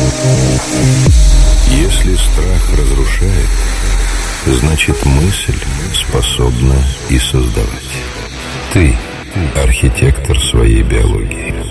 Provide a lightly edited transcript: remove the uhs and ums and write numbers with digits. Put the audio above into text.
Если страх разрушает, значит мысль способна и создавать. Ты архитектор своей биологии.